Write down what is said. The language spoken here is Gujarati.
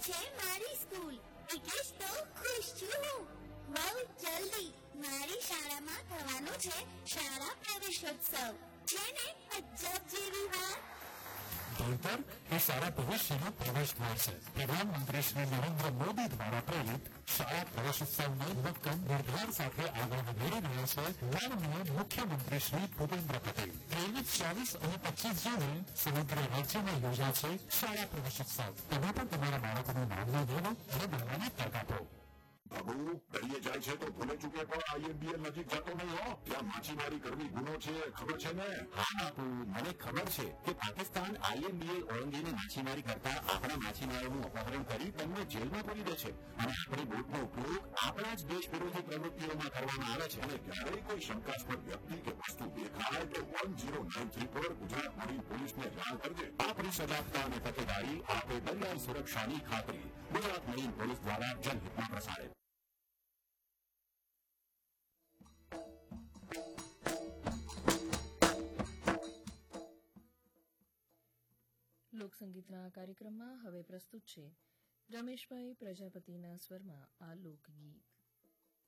છે મારી સ્કૂલ એટલે જ તો ખુશ છું હું. બહુ જલ્દી મારી શાળામાં થવાનો છે શાળા પ્રવેશોત્સવ. છે ને અજબ જેવી વાત. ભણતર એ સારા ભવિષ્યનો પ્રવેશ દ્વાર છે. પ્રધાનમંત્રી શ્રી નરેન્દ્ર મોદી દ્વારા પ્રેરિત શાળા પ્રવેશોત્સવને ભક્કમ નિર્ધાર સાથે આગળ વધારી રહ્યા છે માનનીય મુખ્યમંત્રી શ્રી ભૂપેન્દ્ર પટેલ. 23, 24 અને 25 જૂને સમગ્ર રાજ્યમાં યોજાશે શાળા પ્રવેશોત્સવ. તમે પણ તમારા બાળકોનું નામ નોંધાવો અને ભણવાની તક આપો. બાબુ દરિયે જાય છે તો ભૂલે ચૂકે પણ IMBL નજીક જતો નહીં હો. ત્યાં માછીમારી કરવી ગુનો છે, ખબર છે ને? હા બાપુ, મને ખબર છે કે પાકિસ્તાન IMBL ઓળંગીને માછીમારી કરતા આપણા માછીમારોનું અપહરણ કરી તેમને જેલમાં પૂરી દે છે અને આપણી બોટનો ઉપયોગ આપણા જ દેશ વિરોધી પ્રવૃત્તિઓમાં કરવામાં આવે છે. અને ક્યારેય કોઈ શંકાસ્પદ વ્યક્તિ કે વસ્તુ દેખાય તો 1093 પર ગુજરાત મરીન પોલીસને જાણ કરજે. આપણી સજાગતા અને તકેદારી આપે દરિયાઈ સુરક્ષાની ખાતરી. ગુજરાત મરીન પોલીસ દ્વારા જનહિતમાં પ્રસારિત. લોકસંગીતના આ કાર્યક્રમમાં હવે પ્રસ્તુત છે રમેશભાઈ પ્રજાપતિના સ્વરમાં આ લોકગીત.